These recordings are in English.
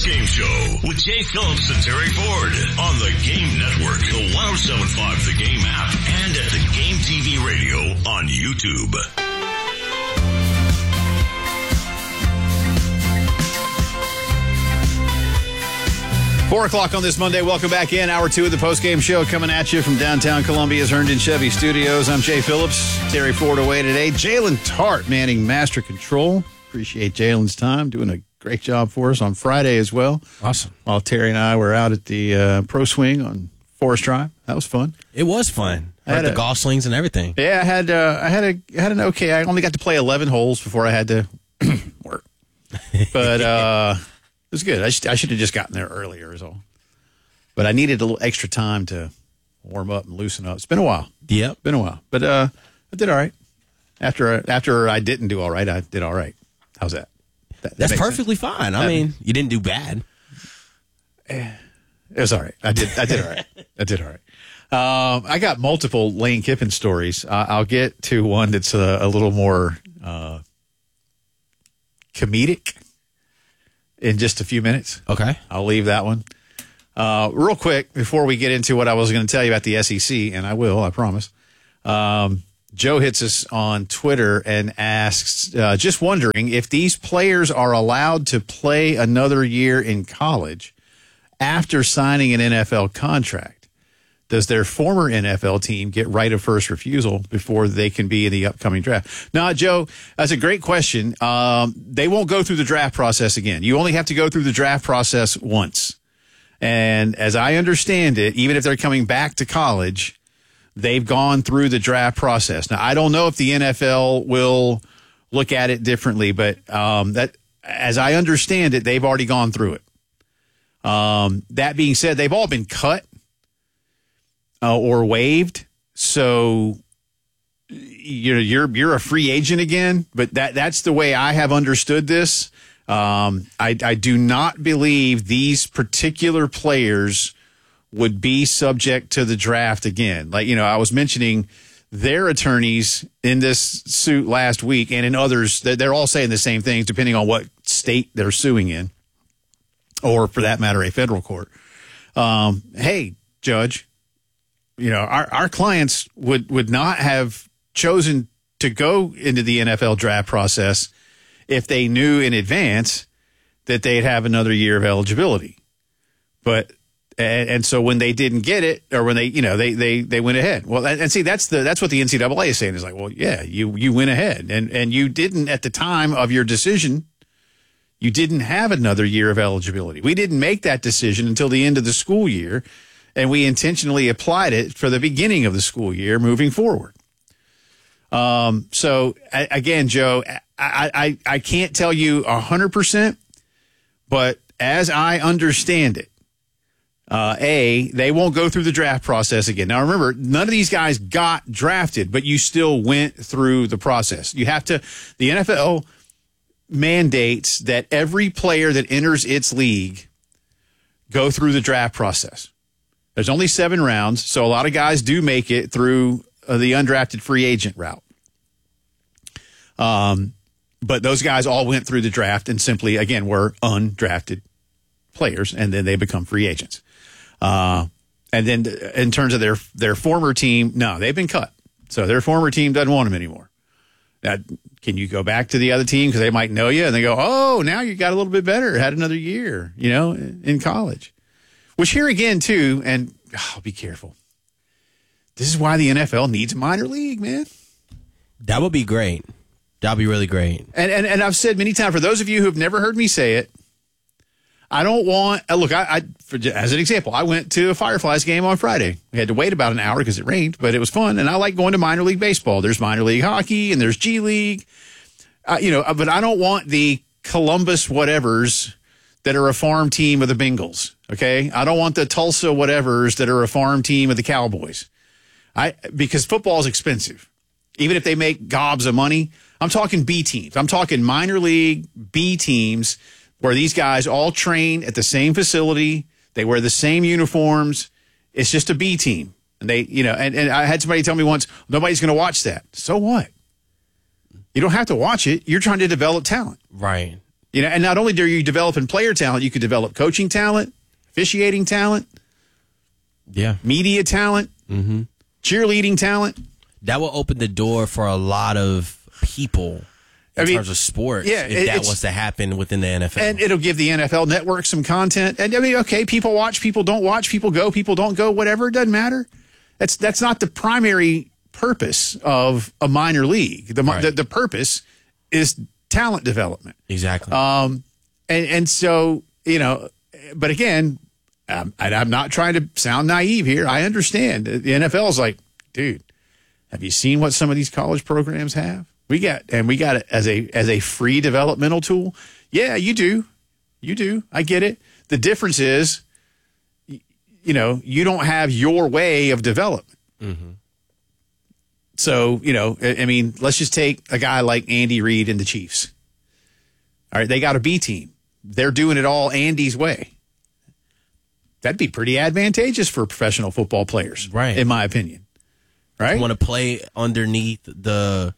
postgame show with Jay Phillips and Terry Ford on the Game Network, the 107.5 The Game app, and at the Game TV radio on YouTube. Four o'clock on this Monday. Welcome back in. Hour two of the postgame show coming at you from downtown Columbia's Herndon Chevy Studios. I'm Jay Phillips. Terry Ford away today. Jalen Tart manning master control. Appreciate Jalen's time. Doing a great job for us on Friday as well. Awesome. While Terry and I were out at the Pro Swing on Forest Drive. That was fun. It was fun. I had the golf slings and everything. Yeah, I had an okay. I only got to play 11 holes before I had to work. But it was good. I should have just gotten there earlier is all. But I needed a little extra time to warm up and loosen up. It's been a while. Yep. Been a while. But I did all right. After I didn't do all right, I did all right. How's that? That's perfectly fine. I mean, you didn't do bad. It was all right. I did all right. I did all right. I got multiple Lane Kiffin stories. I'll get to one that's a little more comedic in just a few minutes. Okay. I'll leave that one. Real quick, before we get into what I was going to tell you about the SEC, and I will, I promise. Joe hits us on Twitter and asks, just wondering if these players are allowed to play another year in college after signing an NFL contract. Does their former NFL team get right of first refusal before they can be in the upcoming draft? No, Joe, that's a great question. They won't go through the draft process again. You only have to go through the draft process once. And as I understand it, even if they're coming back to college, they've gone through the draft process. Now, I don't know if the NFL will look at it differently, but that, as I understand it, they've already gone through it. That being said, they've all been cut or waived, so you're a free agent again. But that's the way I have understood this. I do not believe these particular players would be subject to the draft again. Like, I was mentioning their attorneys in this suit last week and in others, they're all saying the same things depending on what state they're suing in, or for that matter, a federal court. Hey, judge, our clients would not have chosen to go into the NFL draft process if they knew in advance that they'd have another year of eligibility. But and so when they didn't get it, or when they went ahead. Well, and see, that's what the NCAA is saying, is like, well, yeah, you went ahead and you didn't, at the time of your decision, you didn't have another year of eligibility. We didn't make that decision until the end of the school year, and we intentionally applied it for the beginning of the school year moving forward. So again, Joe, I can't tell you 100%, but as I understand it, they won't go through the draft process again. Now, remember, none of these guys got drafted, but you still went through the process. The NFL mandates that every player that enters its league go through the draft process. There's only 7 rounds, so a lot of guys do make it through the undrafted free agent route. But those guys all went through the draft and simply, again, were undrafted players, and then they become free agents. And then in terms of their former team, no, they've been cut. So their former team doesn't want them anymore. Now, can you go back to the other team because they might know you and they go, oh, now you got a little bit better, had another year, in college. Which here again, too, and be careful. This is why the NFL needs a minor league, man. That would be great. That would be really great. And I've said many times, for those of you who have never heard me say it, I don't want look. As an example, I went to a Fireflies game on Friday. We had to wait about an hour because it rained, but it was fun. And I like going to minor league baseball. There's minor league hockey and there's G League, But I don't want the Columbus whatevers that are a farm team of the Bengals. Okay, I don't want the Tulsa whatevers that are a farm team of the Cowboys. Because football is expensive, even if they make gobs of money. I'm talking B teams. I'm talking minor league B teams, where these guys all train at the same facility. They wear the same uniforms. It's just a B team. And they, and I had somebody tell me once, nobody's going to watch that. So what? You don't have to watch it. You're trying to develop talent. Right. And not only do you develop in player talent, you could develop coaching talent, officiating talent, media talent, cheerleading talent. That will open the door for a lot of people in terms of sports. Yeah, if that was to happen within the NFL, and it'll give the NFL Network some content. And okay, people watch, people don't watch, people go, people don't go, whatever. It doesn't matter. That's not the primary purpose of a minor league. The purpose is talent development. Exactly. And so, but again, I'm not trying to sound naive here. I understand. The NFL is like, dude, have you seen what some of these college programs have? We got it as a free developmental tool. Yeah, you do. I get it. The difference is, you don't have your way of development. Mm-hmm. So, let's just take a guy like Andy Reid and the Chiefs. All right, they got a B team. They're doing it all Andy's way. That'd be pretty advantageous for professional football players, right? In my opinion, right? You want to play underneath the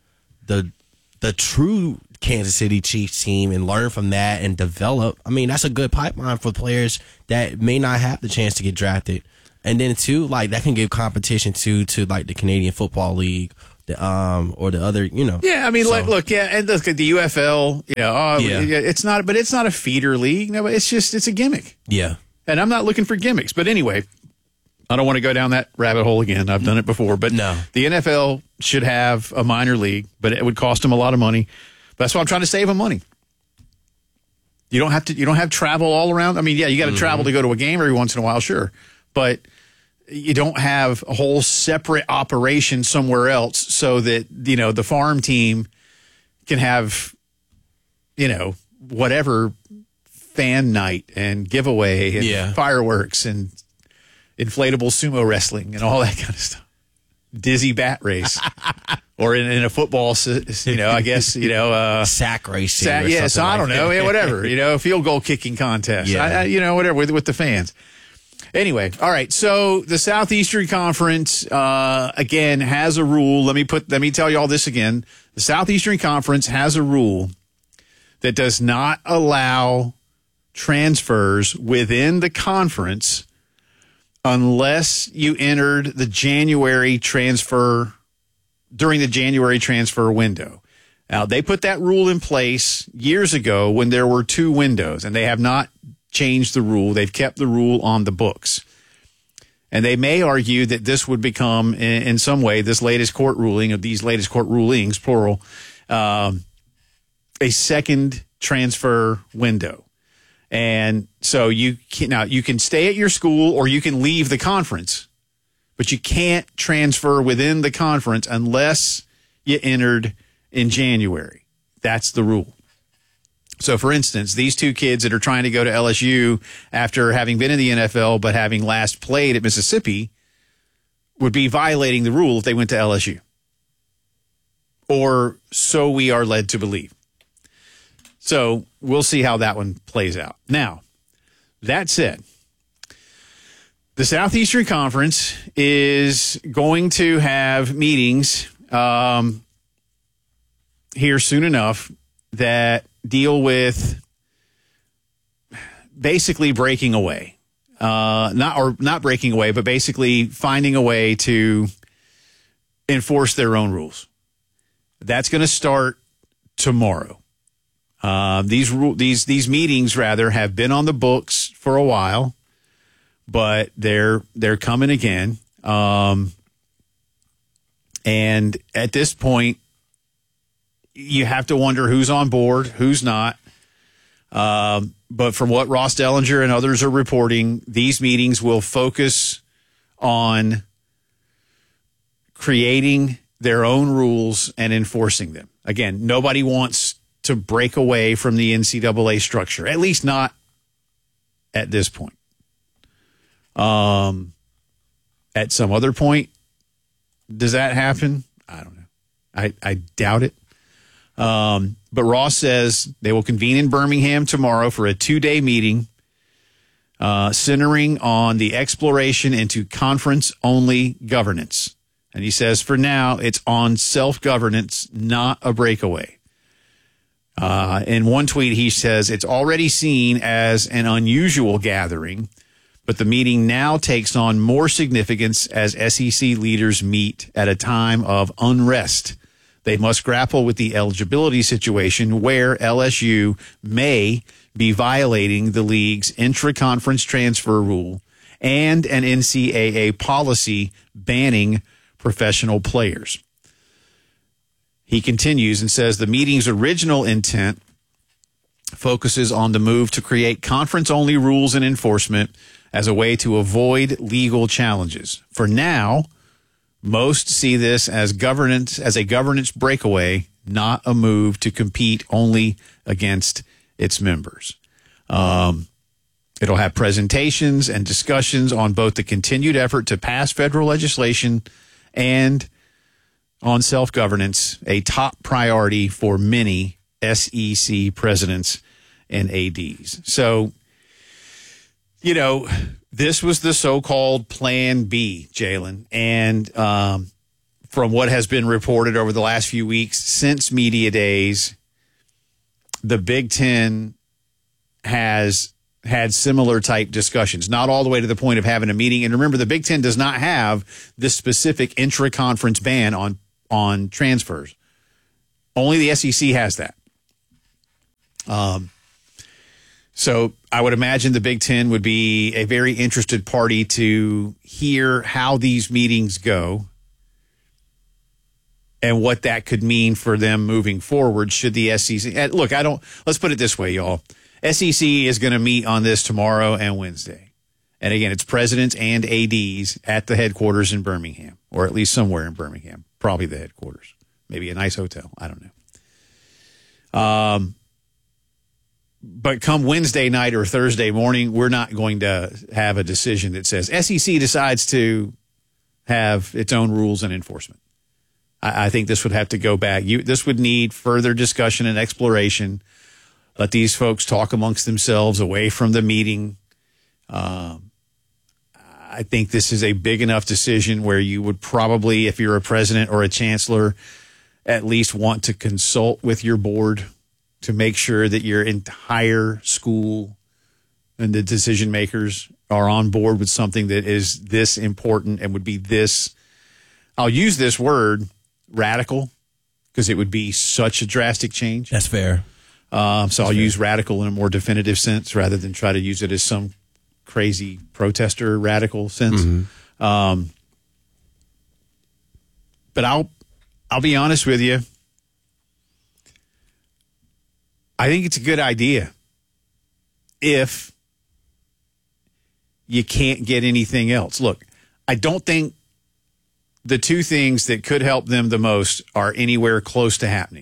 true Kansas City Chiefs team and learn from that and develop. I mean, that's a good pipeline for players that may not have the chance to get drafted. And then too, like that can give competition to like the Canadian Football League, or the other, Yeah, I mean, and look at the UFL. It's not, but it's not a feeder league. No, it's a gimmick. Yeah, and I'm not looking for gimmicks. But anyway, I don't want to go down that rabbit hole again. I've done it before. But no, the NFL should have a minor league, but it would cost them a lot of money. That's why I'm trying to save them money. You don't have travel all around. I mean, yeah, you got to travel to go to a game every once in a while, sure, but you don't have a whole separate operation somewhere else so that, the farm team can have, whatever fan night and giveaway and fireworks and inflatable sumo wrestling and all that kind of stuff. Dizzy bat race. Or in a football, I guess, sack racing. So I don't know. Yeah, whatever, field goal kicking contest. Yeah. Whatever with the fans. Anyway, all right. So the Southeastern Conference, again, has a rule. Let me tell you all this again. The Southeastern Conference has a rule that does not allow transfers within the conference unless you entered the January transfer during the January transfer window. Now, they put that rule in place years ago when there were 2 windows, and they have not changed the rule. They've kept the rule on the books. And they may argue that this would become, in some way, this latest court ruling, of these latest court rulings, plural, a second transfer window. And so you can stay at your school or you can leave the conference, but you can't transfer within the conference unless you entered in January. That's the rule. So, for instance, these 2 kids that are trying to go to LSU after having been in the NFL but having last played at Mississippi would be violating the rule if they went to LSU. Or so we are led to believe. So we'll see how that one plays out. Now, that said, the Southeastern Conference is going to have meetings here soon enough that deal with basically breaking away. Not breaking away, but basically finding a way to enforce their own rules. That's going to start tomorrow. These meetings rather have been on the books for a while, but they're coming again. And at this point, you have to wonder who's on board, who's not. But from what Ross Dellinger and others are reporting, these meetings will focus on creating their own rules and enforcing them. Again, nobody wants to break away from the NCAA structure, at least not at this point. At some other point, does that happen? I don't know. I doubt it. But Ross says they will convene in Birmingham tomorrow for a 2-day meeting centering on the exploration into conference-only governance. And he says for now it's on self-governance, not a breakaway. In one tweet, he says, it's already seen as an unusual gathering, but the meeting now takes on more significance as SEC leaders meet at a time of unrest. They must grapple with the eligibility situation where LSU may be violating the league's intra-conference transfer rule and an NCAA policy banning professional players. He continues and says the meeting's original intent focuses on the move to create conference-only rules and enforcement as a way to avoid legal challenges. For now, most see this as a governance breakaway, not a move to compete only against its members. It'll have presentations and discussions on both the continued effort to pass federal legislation and on self-governance, a top priority for many SEC presidents and ADs. So, this was the so-called Plan B, Jalen. And from what has been reported over the last few weeks since media days, the Big Ten has had similar type discussions, not all the way to the point of having a meeting. And remember, the Big Ten does not have this specific intra-conference ban on transfers. Only the SEC has that. So I would imagine the Big Ten would be a very interested party to hear how these meetings go and what that could mean for them moving forward should the SEC. And look, let's put it this way, y'all. SEC is going to meet on this tomorrow and Wednesday. And again, it's presidents and ADs at the headquarters in Birmingham, or at least somewhere in Birmingham, probably the headquarters, maybe a nice hotel. I don't know. But come Wednesday night or Thursday morning, we're not going to have a decision that says SEC decides to have its own rules and enforcement. I think this would have to go back. This would need further discussion and exploration. Let these folks talk amongst themselves away from the meeting. I think this is a big enough decision where you would probably, if you're a president or a chancellor, at least want to consult with your board to make sure that your entire school and the decision makers are on board with something that is this important and would be this, I'll use this word, radical, because it would be such a drastic change. That's fair. So I'll use radical in a more definitive sense rather than try to use it as some crazy protester radical sense. Mm-hmm. But I'll be honest with you. I think it's a good idea if you can't get anything else. Look, I don't think the two things that could help them the most are anywhere close to happening.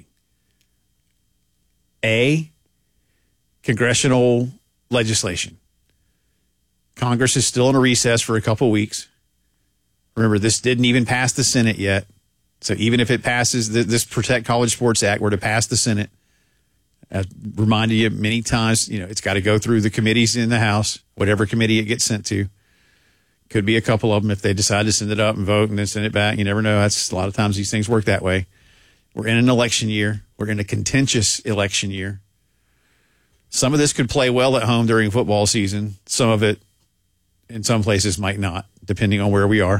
A, congressional legislation. Congress is still in a recess for a couple weeks. Remember, this didn't even pass the Senate yet. So even if it passes, this Protect College Sports Act were to pass the Senate, I've reminded you many times, it's got to go through the committees in the House, whatever committee it gets sent to. Could be a couple of them if they decide to send it up and vote and then send it back. You never know. That's a lot of times these things work that way. We're in an election year. We're in a contentious election year. Some of this could play well at home during football season. Some of it, in some places, might not, depending on where we are.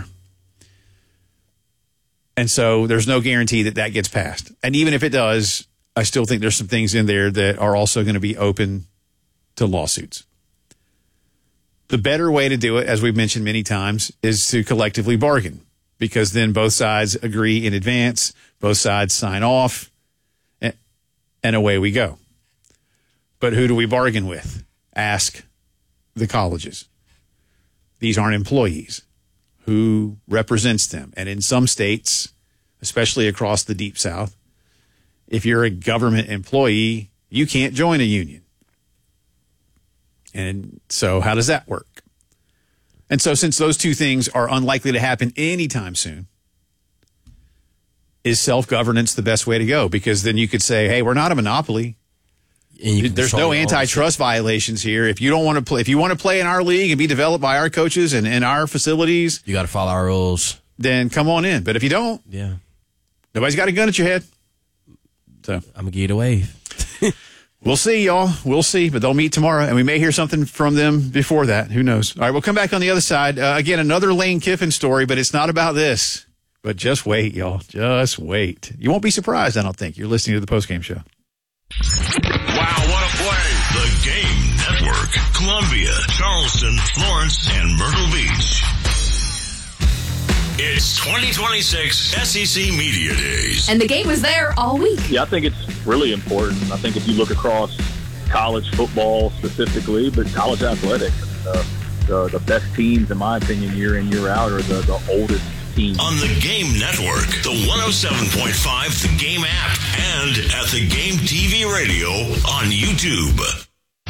And so there's no guarantee that that gets passed. And even if it does, I still think there's some things in there that are also going to be open to lawsuits. The better way to do it, as we've mentioned many times, is to collectively bargain, because then both sides agree in advance, both sides sign off, and away we go. But who do we bargain with? Ask the colleges. These aren't employees. Who represents them? And in some states, especially across the Deep South, if you're a government employee, you can't join a union. And so how does that work? And so since those two things are unlikely to happen anytime soon, is self-governance the best way to go? Because then you could say, hey, we're not a monopoly. There's no antitrust violations here. If you don't want to play, if you want to play in our league and be developed by our coaches and in our facilities, you got to follow our rules. Then come on in. But if you don't, nobody's got a gun at your head. So I'm gonna give it away. We'll see, y'all. We'll see, but they'll meet tomorrow, and we may hear something from them before that. Who knows? All right, we'll come back on the other side. Again, another Lane Kiffin story, but it's not about this. But just wait, y'all. Just wait. You won't be surprised, I don't think. You're listening to the postgame show. Wow, what a play. The Game Network. Columbia, Charleston, Florence, and Myrtle Beach. It's 2026 SEC Media Days. And the game was there all week. Yeah, I think it's really important. I think if you look across college football specifically, but college athletics, the best teams, in my opinion, year in, year out, are the oldest teams. On the Game Network, the 107.5 The Game app, and at the Game TV radio on YouTube.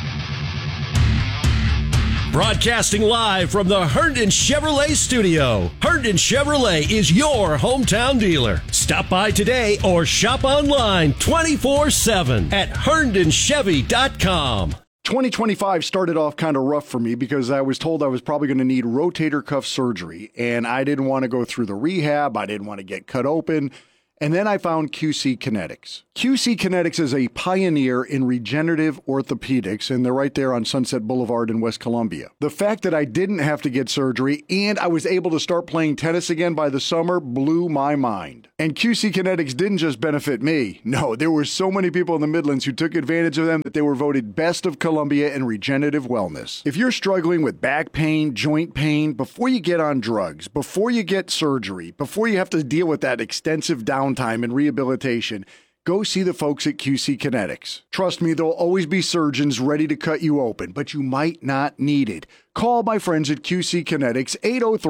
Broadcasting live from the Herndon Chevrolet studio. Herndon Chevrolet is your hometown dealer. Stop by today or shop online 24/7 at HerndonChevy.com. 2025 started off kind of rough for me because I was told I was probably going to need rotator cuff surgery, and I didn't want to go through the rehab. I didn't want to get cut open. And then I found QC Kinetics. QC Kinetics is a pioneer in regenerative orthopedics, and they're right there on Sunset Boulevard in West Columbia. The fact that I didn't have to get surgery and I was able to start playing tennis again by the summer blew my mind. And QC Kinetics didn't just benefit me. No, there were so many people in the Midlands who took advantage of them that they were voted Best of Columbia in regenerative wellness. If you're struggling with back pain, joint pain, before you get on drugs, before you get surgery, before you have to deal with that extensive downtime and rehabilitation, go see the folks at QC Kinetics. Trust me, there'll always be surgeons ready to cut you open, but you might not need it. Call my friends at QC Kinetics,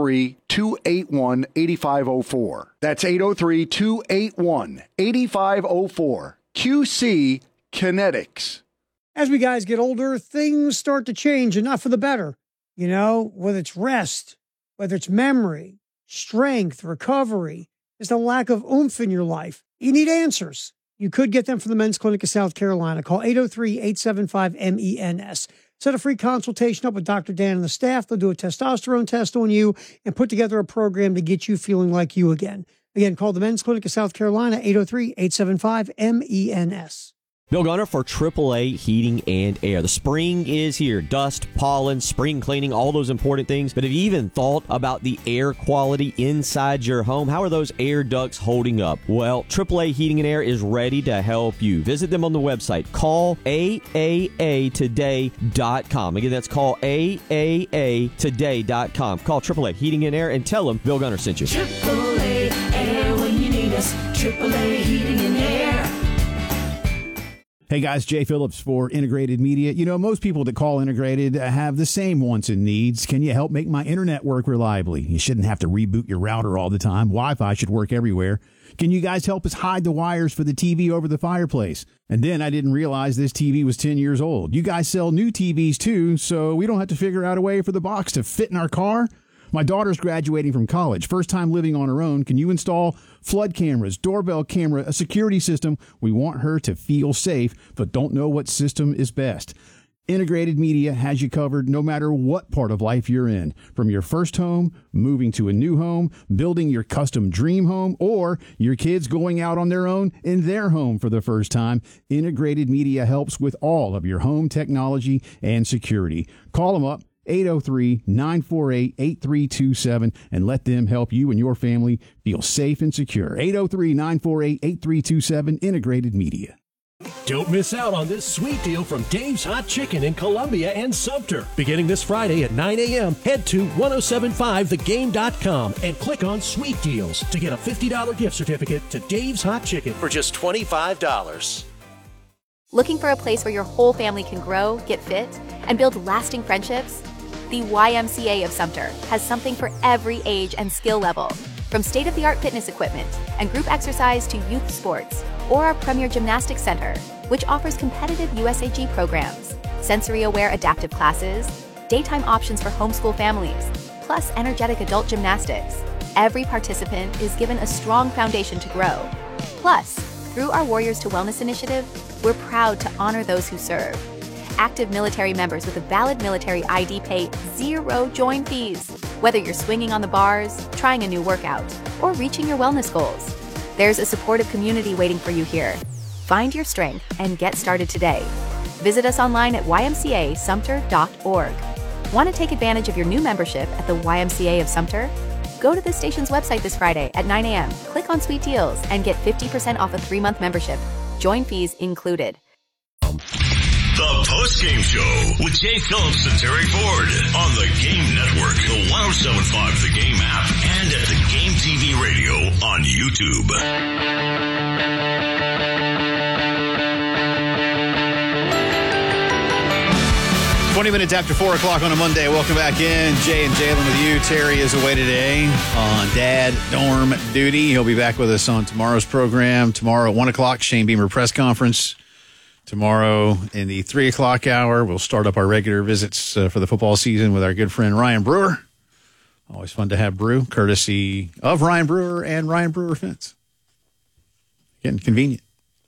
803-281-8504. That's 803-281-8504. QC Kinetics. As we guys get older, things start to change, and not for the better. You know, whether it's rest, whether it's memory, strength, recovery, just a lack of oomph in your life. You need answers. You could get them from the Men's Clinic of South Carolina. Call 803-875-MENS. Set a free consultation up with Dr. Dan and the staff. They'll do a testosterone test on you and put together a program to get you feeling like you again. Again, call the Men's Clinic of South Carolina, 803-875-MENS. Bill Gunner for AAA Heating and Air. The spring is here. Dust, pollen, spring cleaning, all those important things. But have you even thought about the air quality inside your home? How are those air ducts holding up? Well, AAA Heating and Air is ready to help you. Visit them on the website. Call AAAtoday.com. Again, that's call AAAtoday.com. Call AAA Heating and Air and tell them Bill Gunner sent you. AAA Air when you need us. AAA Heating and Air. Hey guys, Jay Phillips for Integrated Media. You know, most people that call Integrated have the same wants and needs. Can you help make my internet work reliably? You shouldn't have to reboot your router all the time. Wi-Fi should work everywhere. Can you guys help us hide the wires for the TV over the fireplace? And then I didn't realize this TV was 10 years old. You guys sell new TVs too, so we don't have to figure out a way for the box to fit in our car? My daughter's graduating from college, first time living on her own. Can you install flood cameras, doorbell camera, a security system? We want her to feel safe, but don't know what system is best. Integrated Media has you covered no matter what part of life you're in. From your first home, moving to a new home, building your custom dream home, or your kids going out on their own in their home for the first time, Integrated Media helps with all of your home technology and security. Call them up. 803-948-8327 and let them help you and your family feel safe and secure. 803-948-8327, Integrated Media. Don't miss out on this sweet deal from Dave's Hot Chicken in Columbia and Sumter. Beginning this Friday at 9 a.m., head to 1075thegame.com and click on Sweet Deals to get a $50 gift certificate to Dave's Hot Chicken for just $25. Looking for a place where your whole family can grow, get fit, and build lasting friendships? The YMCA of Sumter has something for every age and skill level, from state-of-the-art fitness equipment and group exercise to youth sports, or our Premier Gymnastics Center, which offers competitive USAG programs, sensory-aware adaptive classes, daytime options for homeschool families, plus energetic adult gymnastics. Every participant is given a strong foundation to grow. Plus, through our Warriors to Wellness initiative, we're proud to honor those who serve. Active military members with a valid military ID pay zero join fees, whether you're swinging on the bars, trying a new workout, or reaching your wellness goals. There's a supportive community waiting for you here. Find your strength and get started today. Visit us online at ymcasumter.org. Want to take advantage of your new membership at the YMCA of Sumter? Go to the station's website this Friday at 9 a.m., click on Sweet Deals, and get 50% off a 3-month membership. Join fees included. The post-game show with Jay Phillips and Terry Ford on the Game Network, the 1075 The Game app, and at the Game TV radio on YouTube. 20 minutes after 4 o'clock on a Monday. Welcome back in. Jay and Jalen with you. Terry is away today on dad dorm duty. He'll be back with us on tomorrow's program. Tomorrow at 1 o'clock, Shane Beamer press conference. Tomorrow in the 3 o'clock hour, we'll start up our regular visits for the football season with our good friend Ryan Brewer. Always fun to have Brew, courtesy of Ryan Brewer and Ryan Brewer Fence. Getting convenient.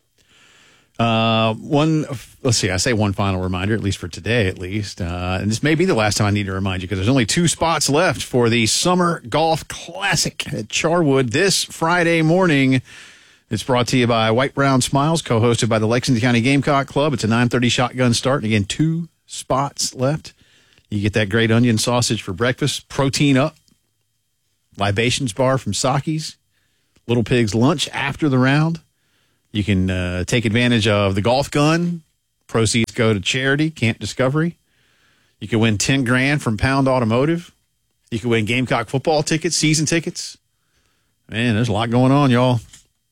Let's see, I say one final reminder, at least for today, at least. And this may be the last time I need to remind you because there's only 2 spots left for the Summer Golf Classic at Charwood this Friday morning. It's brought to you by White Brown Smiles, co-hosted by the Lexington County Gamecock Club. It's a 9:30 shotgun start. And again, 2 spots left. You get that great onion sausage for breakfast, protein up, libations bar from Saki's, Little Pig's lunch after the round. You can take advantage of the golf gun. Proceeds go to charity, Camp Discovery. You can win $10,000 from Pound Automotive. You can win Gamecock football tickets, season tickets. Man, there's a lot going on, y'all.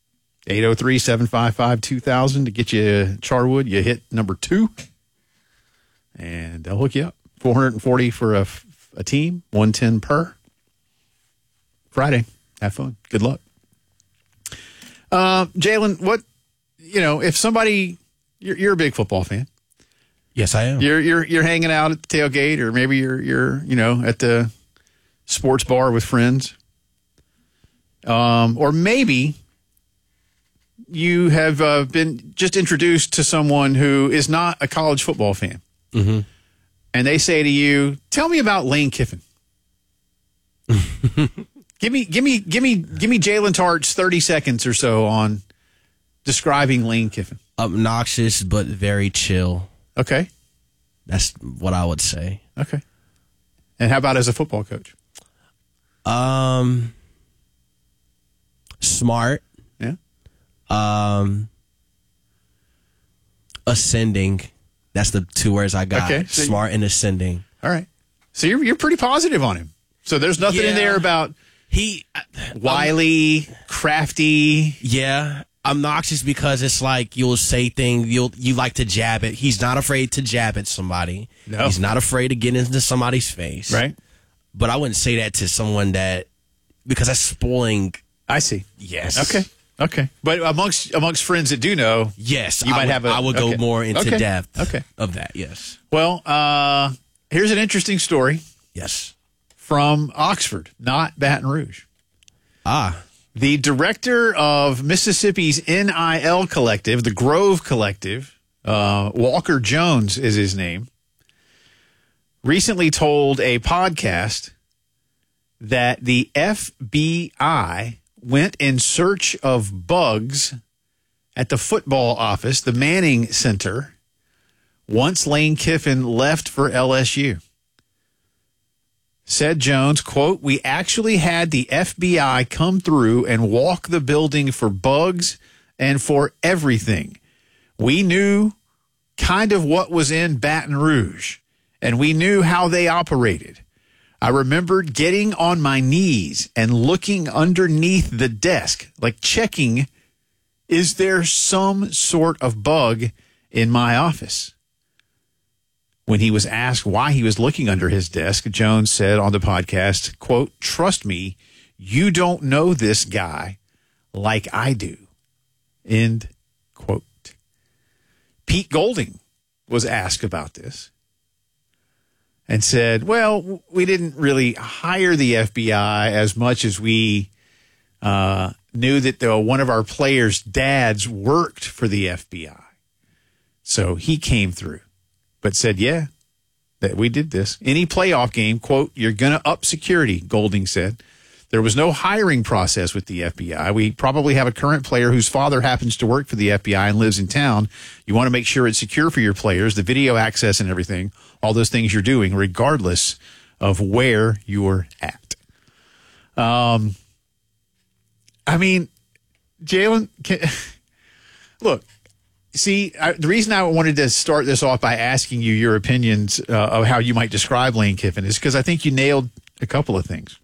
803-755-2000 to get you Charwood. You hit number 2, and they'll hook you up. $440 for a team, $110 per. Friday. Have fun. Good luck. Jalen, if somebody, you're a big football fan. Yes, I am. You're hanging out at the tailgate, or maybe you're at the sports bar with friends. Or maybe you have been just introduced to someone who is not a college football fan. Mm-hmm. And they say to you, "Tell me about Lane Kiffin." Give me Jalen Tartt's 30 seconds or so on describing Lane Kiffin. Obnoxious, but very chill. Okay. That's what I would say. Okay. And how about as a football coach? Smart. Yeah. Ascending. That's the 2 words I got. Okay. So Smart and ascending. All right. So you're pretty positive on him. So there's nothing in there about wily, crafty. Yeah. Obnoxious because it's like you'll say things, you like to jab it. He's not afraid to jab at somebody. No. He's not afraid to get into somebody's face. Right. But I wouldn't say that to someone because that's spoiling. I see. Yes. Okay. But amongst friends that do know, yes, you might have I would go more into depth Okay. of that, yes. Well, here's an interesting story. Yes. From Oxford, not Baton Rouge. The director of Mississippi's NIL collective, the Grove Collective, Walker Jones is his name, recently told a podcast that the FBI went in search of bugs at the football office, the Manning Center, once Lane Kiffin left for LSU. Said Jones, quote, "We actually had the FBI come through and walk the building for bugs and for everything. We knew kind of what was in Baton Rouge, and we knew how they operated. I remembered getting on my knees and looking underneath the desk, like checking, is there some sort of bug in my office?" When he was asked why he was looking under his desk, Jones said on the podcast, quote, "Trust me, you don't know this guy like I do." End quote. Pete Golding was asked about this and said, well, we didn't really hire the FBI as much as we knew that one of our players' dads worked for the FBI. So he came through. But said, yeah, that we did this. Any playoff game, quote, "You're going to up security," Golding said. There was no hiring process with the FBI. We probably have a current player whose father happens to work for the FBI and lives in town. You want to make sure it's secure for your players, the video access and everything, all those things you're doing, regardless of where you're at. I mean, Jalen, look, see, the reason I wanted to start this off by asking you your opinions of how you might describe Lane Kiffin is because I think you nailed a couple of things.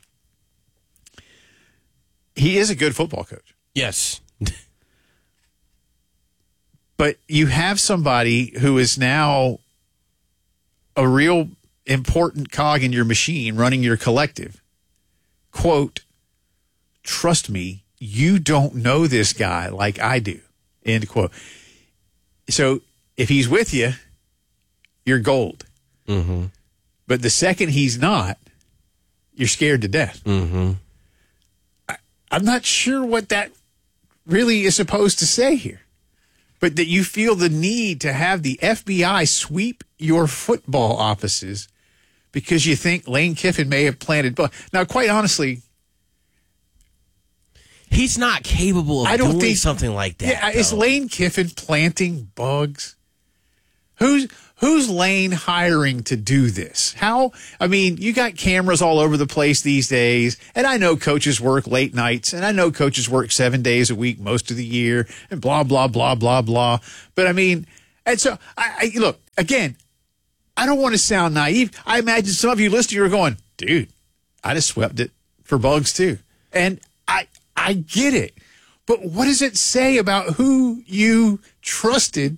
He is a good football coach. Yes. But you have somebody who is now a real important cog in your machine running your collective. Quote, trust me, you don't know this guy like I do. End quote. So if he's with you, you're gold. Mm-hmm. But the second he's not, you're scared to death. Mm-hmm. I'm not sure what that really is supposed to say here, but that you feel the need to have the FBI sweep your football offices because you think Lane Kiffin may have planted bugs. Now, quite honestly, he's not capable of doing something like that. Yeah, is Lane Kiffin planting bugs? Who's Lane hiring to do this? How? I mean, you got cameras all over the place these days, and I know coaches work late nights, and I know coaches work 7 days a week most of the year, and blah, blah, blah, blah, blah. But, I mean, and so, I look, again, I don't want to sound naive. I imagine some of you listening are going, dude, I just swept it for bugs too. And I get it. But what does it say about who you trusted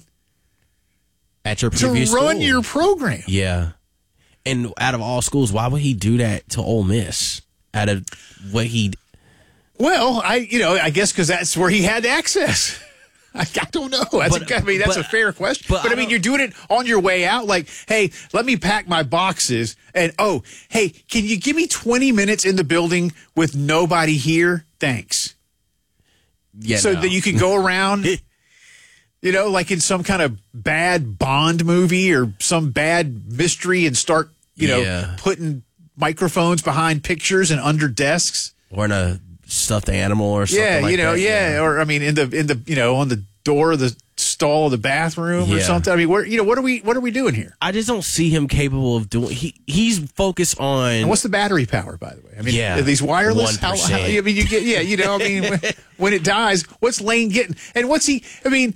at your previous to run school? Your program? Yeah. And out of all schools, why would he do that to Ole Miss? Out of what he... Well, I guess because that's where he had access. I don't know. That's a fair question. But I mean, you're doing it on your way out. Like, hey, let me pack my boxes. And, hey, can you give me 20 minutes in the building with nobody here? Thanks. Yeah, so that you can go around, like in some kind of bad Bond movie or some bad mystery and start, putting microphones behind pictures and under desks. Or in a stuffed animal or something like that. Yeah. Or, I mean, in the on the door of the stall of the bathroom or something. I mean, what are we doing here? I just don't see him capable of doing. He's focused on. And what's the battery power, by the way? I mean, are these wireless? 1%. I mean, you get, I mean, when it dies, what's Lane getting? And what's he? I mean,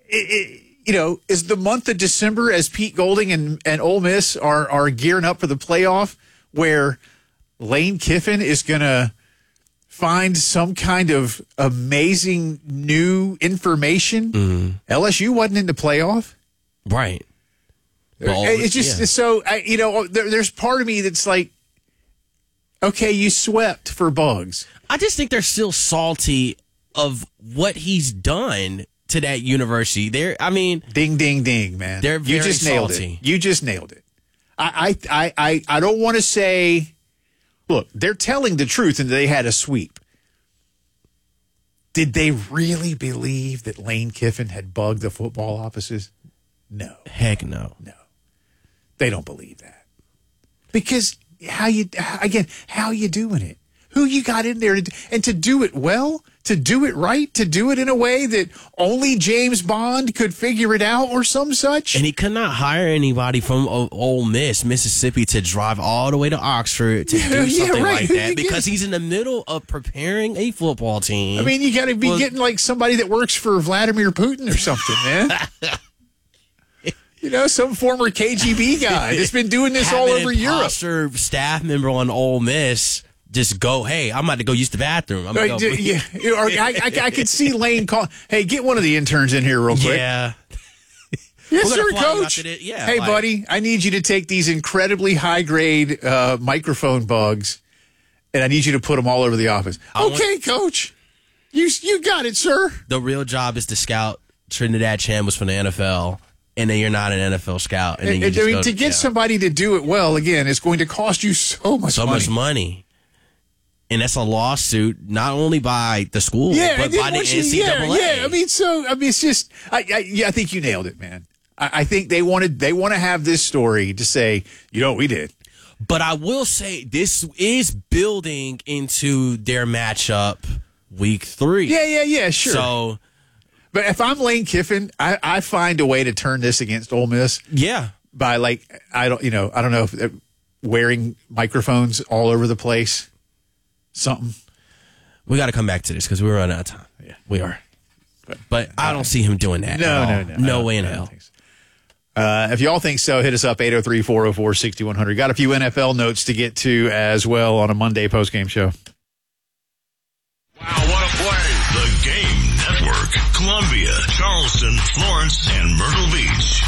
is the month of December as Pete Golding and Ole Miss are gearing up for the playoff, where Lane Kiffin is going to find some kind of amazing new information. Mm-hmm. LSU wasn't in the playoff. Right. Well, it's just so, there's part of me that's like, okay, you swept for bugs. I just think they're still salty of what he's done to that university. Ding, ding, ding, man. They're very you just nailed salty. it. You just nailed it. I don't want to say, look, they're telling the truth and they had a sweep. Did they really believe that Lane Kiffin had bugged the football offices? No. Heck no. No. They don't believe that. Because how you doing it? Who you got in there and to do it well, to do it right, to do it in a way that only James Bond could figure it out or some such. And he could not hire anybody from Ole Miss, Mississippi, to drive all the way to Oxford to do something like that because he's in the middle of preparing a football team. I mean, you got to be getting like somebody that works for Vladimir Putin or something, man. Some former KGB guy that's been doing this all over Europe. Staff member on Ole Miss. Just go, hey, I'm about to go use the bathroom. I'm going to go. I could see Lane call, hey, get one of the interns in here real quick. Yeah. Yes, sir, Coach. Hey, buddy, I need you to take these incredibly high-grade microphone bugs, and I need you to put them all over the office. Okay, Coach. You got it, sir. The real job is to scout. Trinidad Chan was from the NFL. And then you're not an NFL scout. And then you to get somebody to do it well, again, it's going to cost you so much money. And that's a lawsuit, not only by the school, but by the NCAA. Yeah, it's just, I think you nailed it, man. I think they want to have this story to say, we did. But I will say this is building into their matchup week 3. Yeah, sure. So, but if I'm Lane Kiffin, I find a way to turn this against Ole Miss. Yeah. By I don't know if wearing microphones all over the place, something. We got to come back to this because we're running out of time. Yeah, we are. But I don't see him doing that. No way in hell. If y'all think so, hit us up 803-404-6100. Got a few NFL notes to get to as well on a Monday postgame show. Wow, what a play! The Game Network, Columbia, Charleston, Florence, and Myrtle Beach.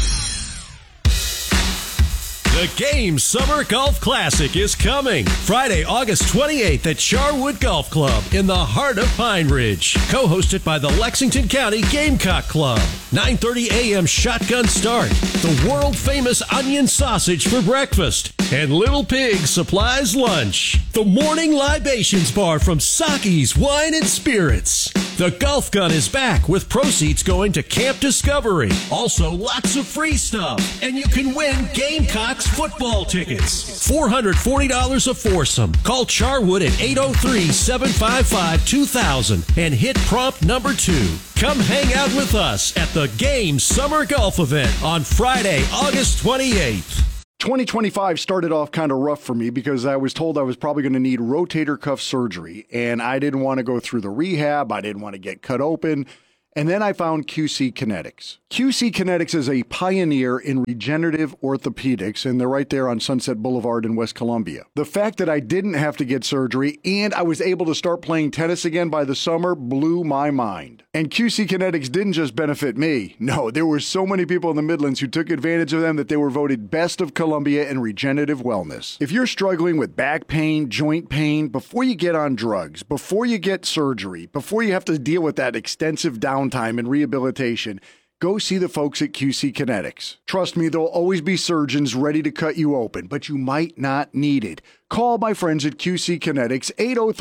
The Game Summer Golf Classic is coming Friday, August 28th at Charwood Golf Club in the heart of Pine Ridge. Co-hosted by the Lexington County Gamecock Club. 9:30 a.m. shotgun start. The world-famous onion sausage for breakfast. And Little Pig supplies lunch. The morning libations bar from Saki's Wine and Spirits. The Golf Gun is back with proceeds going to Camp Discovery. Also, lots of free stuff. And you can win Gamecocks football tickets. $440 a foursome. Call Charwood at 803-755-2000 and hit prompt number 2. Come hang out with us at the Game Summer Golf Event on Friday, August 28th. 2025 started off kind of rough for me because I was told I was probably going to need rotator cuff surgery, and I didn't want to go through the rehab. I didn't want to get cut open. And then I found QC Kinetics. QC Kinetics is a pioneer in regenerative orthopedics, and they're right there on Sunset Boulevard in West Columbia. The fact that I didn't have to get surgery and I was able to start playing tennis again by the summer blew my mind. And QC Kinetics didn't just benefit me. No, there were so many people in the Midlands who took advantage of them that they were voted Best of Columbia in regenerative wellness. If you're struggling with back pain, joint pain, before you get on drugs, before you get surgery, before you have to deal with that extensive downtime and rehabilitation, go see the folks at QC Kinetics. Trust me, there'll always be surgeons ready to cut you open, but you might not need it. Call my friends at QC Kinetics,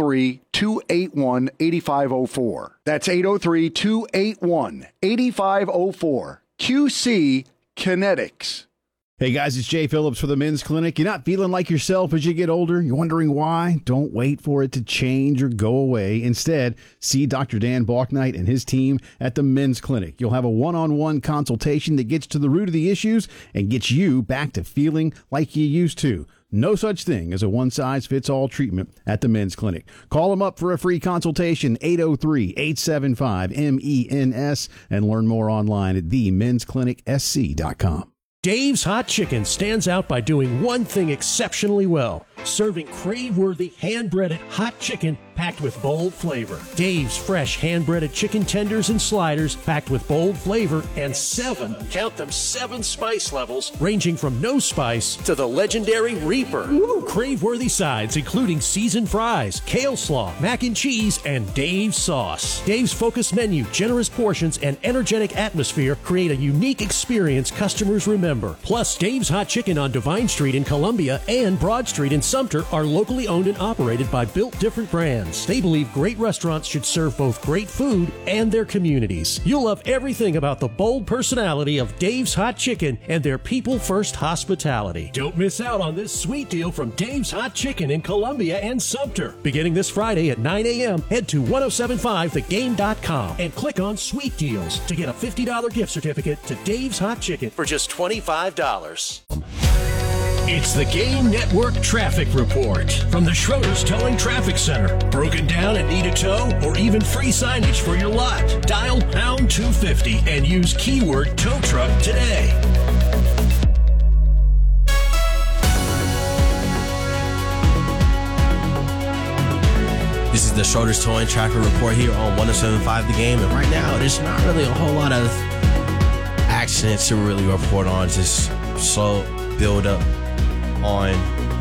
803-281-8504. That's 803-281-8504. QC Kinetics. Hey guys, it's Jay Phillips for the Men's Clinic. You're not feeling like yourself as you get older? You're wondering why? Don't wait for it to change or go away. Instead, see Dr. Dan Balknight and his team at the Men's Clinic. You'll have a one-on-one consultation that gets to the root of the issues and gets you back to feeling like you used to. No such thing as a one-size-fits-all treatment at the Men's Clinic. Call them up for a free consultation, 803-875-MENS, and learn more online at themensclinicsc.com. Dave's Hot Chicken stands out by doing one thing exceptionally well, serving crave-worthy hand-breaded hot chicken packed with bold flavor. Dave's fresh hand-breaded chicken tenders and sliders packed with bold flavor and 7 spice levels ranging from no spice to the legendary Reaper. Crave-worthy sides including seasoned fries, kale slaw, mac and cheese, and Dave's sauce. Dave's focused menu, generous portions, and energetic atmosphere create a unique experience customers remember. Plus, Dave's Hot Chicken on Divine Street in Columbia and Broad Street in Sumter are locally owned and operated by Built Different Brands. They believe great restaurants should serve both great food and their communities. You'll love everything about the bold personality of Dave's Hot Chicken and their people-first hospitality. Don't miss out on this sweet deal from Dave's Hot Chicken in Columbia and Sumter. Beginning this Friday at 9 a.m., head to 1075thegame.com and click on Sweet Deals to get a $50 gift certificate to Dave's Hot Chicken for just $25. It's the Game Network Traffic Report from the Schroeder's Towing Traffic Center. Broken down and need a tow or even free signage for your lot? Dial pound 250 and use keyword tow truck today. This is the Schroeder's Towing Traffic Report here on 107.5 The Game. And right now, there's not really a whole lot of accidents to really report on. Just slow build up on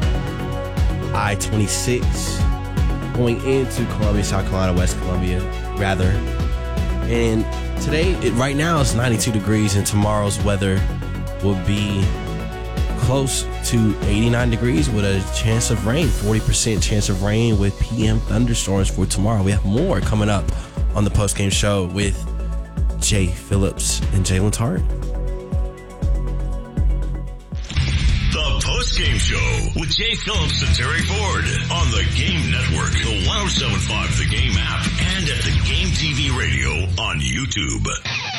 I-26 going into Columbia, South Carolina, West Columbia, rather. And today, right now, it's 92 degrees, and tomorrow's weather will be close to 89 degrees with a chance of rain, 40% chance of rain with PM thunderstorms for tomorrow. We have more coming up on the postgame show with Jay Phillips and Jalen Tart. post-game show with Jay Phillips and Terry Ford on the Game Network, the 1075 The Game app, and at the Game TV Radio on YouTube.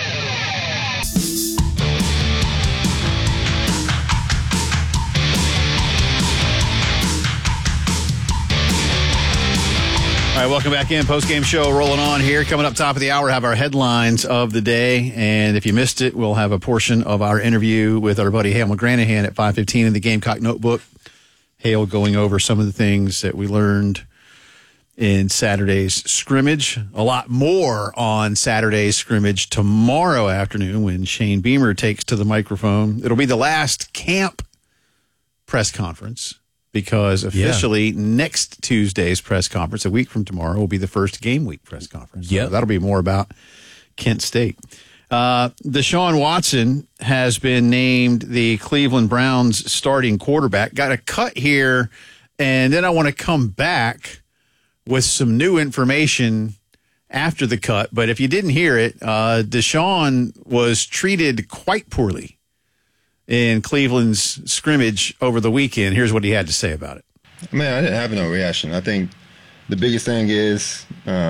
All right, welcome back in. Post-game show rolling on here. Coming up top of the hour, have our headlines of the day. And if you missed it, we'll have a portion of our interview with our buddy Hale McGranahan at 5:15 in the Gamecock Notebook. Hale going over some of the things that we learned in Saturday's scrimmage. A lot more on Saturday's scrimmage tomorrow afternoon when Shane Beamer takes to the microphone. It'll be the last camp press conference, because officially next Tuesday's press conference, a week from tomorrow, will be the first game week press conference. So that'll be more about Kent State. Deshaun Watson has been named the Cleveland Browns starting quarterback. Got a cut here, and then I want to come back with some new information after the cut. But if you didn't hear it, Deshaun was treated quite poorly in Cleveland's scrimmage over the weekend. Here's what he had to say about it. Man, I didn't have no reaction. I think the biggest thing is,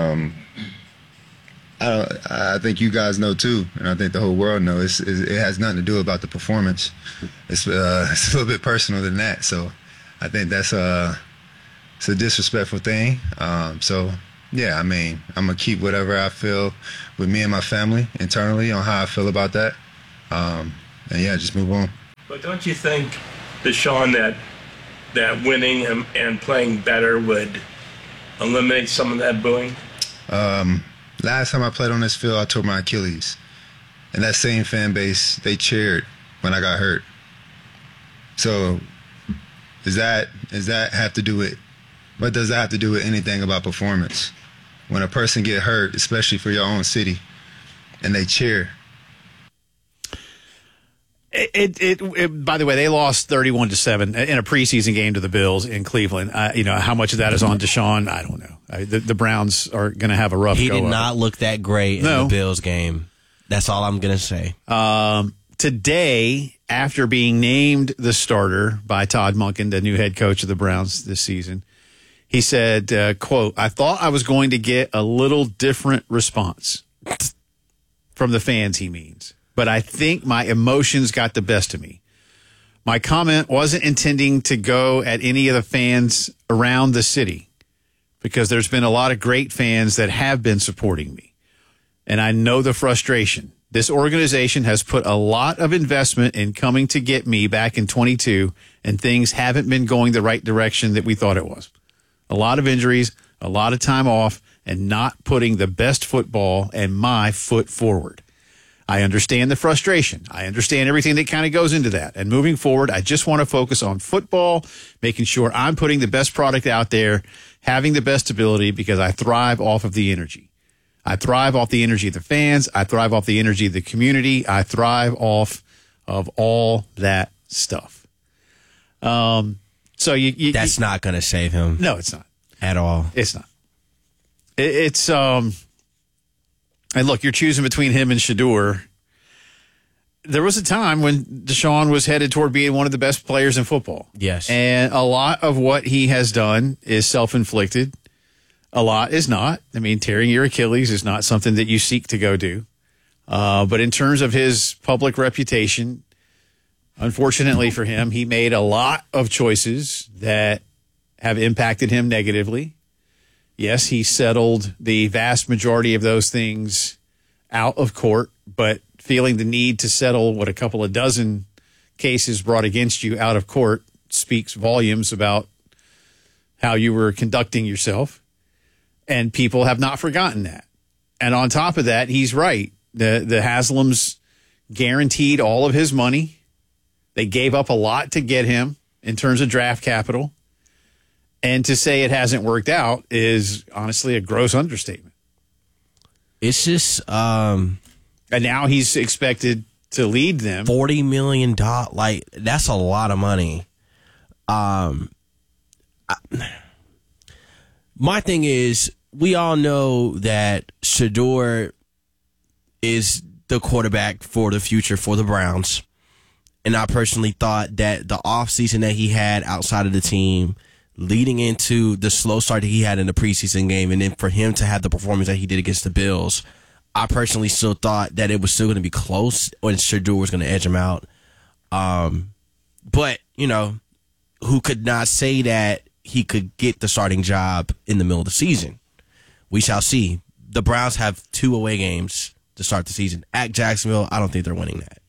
I think you guys know too, and I think the whole world knows, it has nothing to do about the performance. It's a little bit personal than that. So I think that's it's a disrespectful thing. So yeah, I mean, I'm gonna keep whatever I feel with me and my family internally on how I feel about that. And yeah, just move on. But don't you think, Deshaun, that winning and playing better would eliminate some of that booing? Last time I played on this field, I tore my Achilles. And that same fan base, they cheered when I got hurt. So does that have to do with, what does that have to do with anything about performance? When a person get hurt, especially for your own city, and they cheer. By the way, they lost 31-7 in a preseason game to the Bills in Cleveland. How much of that is on Deshaun? I don't know. The Browns are going to have a rough go. He did not look that great in the Bills game. That's all I'm going to say. Today, after being named the starter by Todd Monken, the new head coach of the Browns this season, he said, quote, "I thought I was going to get a little different response from the fans," he means. "But I think my emotions got the best of me. My comment wasn't intending to go at any of the fans around the city, because there's been a lot of great fans that have been supporting me. And I know the frustration. This organization has put a lot of investment in coming to get me back in 22, and things haven't been going the right direction that we thought it was. A lot of injuries, a lot of time off, and not putting the best football and my foot forward. I understand the frustration. I understand everything that kind of goes into that. And moving forward, I just want to focus on football, making sure I'm putting the best product out there, having the best ability, because I thrive off of the energy. I thrive off the energy of the fans. I thrive off the energy of the community. I thrive off of all that stuff." So that's not going to save him. No, it's not at all. It's not. It's and look, you're choosing between him and Shedeur. There was a time when Deshaun was headed toward being one of the best players in football. Yes. And a lot of what he has done is self-inflicted. A lot is not. I mean, tearing your Achilles is not something that you seek to go do. But in terms of his public reputation, unfortunately for him, he made a lot of choices that have impacted him negatively. Yes, he settled the vast majority of those things out of court, but feeling the need to settle a couple of dozen cases brought against you out of court speaks volumes about how you were conducting yourself. And people have not forgotten that. And on top of that, he's right. The Haslams guaranteed all of his money. They gave up a lot to get him in terms of draft capital. And to say it hasn't worked out is honestly a gross understatement. It's just, and now he's expected to lead them. $40 million, like that's a lot of money. My thing is, we all know that Shedeur is the quarterback for the future for the Browns. And I personally thought that the offseason that he had outside of the team, leading into the slow start that he had in the preseason game, and then for him to have the performance that he did against the Bills, I personally still thought that it was still going to be close when Shedeur was going to edge him out. But, who could not say that he could get the starting job in the middle of the season? We shall see. The Browns have 2 away games to start the season. At Jacksonville, I don't think they're winning that.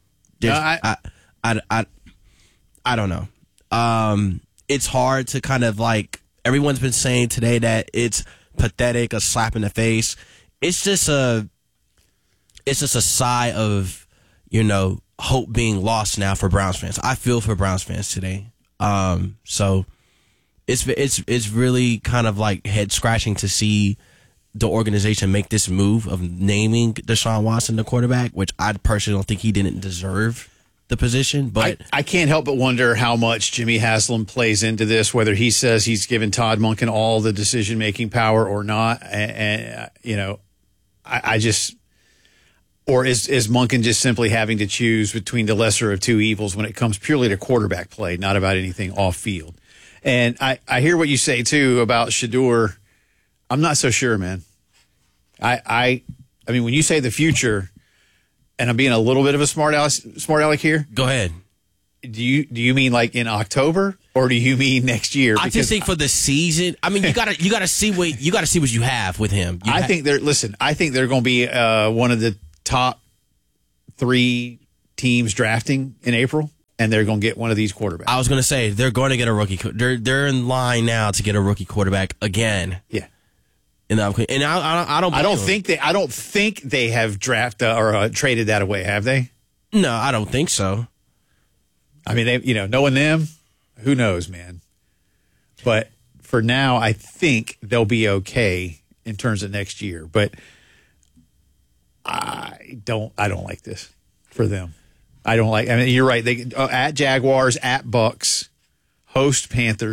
I don't know. It's hard to kind of everyone's been saying today that it's pathetic, a slap in the face. It's just a sigh of, hope being lost now for Browns fans. I feel for Browns fans today. So it's really kind of head scratching to see the organization make this move of naming Deshaun Watson the quarterback, which I personally don't think he didn't deserve the position. But I can't help but wonder how much Jimmy Haslam plays into this, whether he says he's given Todd Monken all the decision-making power or not. And I just, or is Monken just simply having to choose between the lesser of two evils when it comes purely to quarterback play, not about anything off field? And I hear what you say too about Shedeur. I'm not so sure, man. I mean, when you say the future, and I'm being a little bit of a smart aleck here. Go ahead. Do you mean in October, or do you mean next year? I just think for the season. I mean, you gotta see what you have with him. I think they're going to be one of the top 3 teams drafting in April, and they're going to get one of these quarterbacks. I was going to say they're going to get a rookie. They're in line now to get a rookie quarterback again. Yeah. And I don't think they have drafted or traded that away, have they? No, I don't think so. I mean, they, knowing them, who knows, man. But for now, I think they'll be okay in terms of next year. But I don't like this for them. I mean, you're right. They at Jaguars, at Bucks, host Panthers.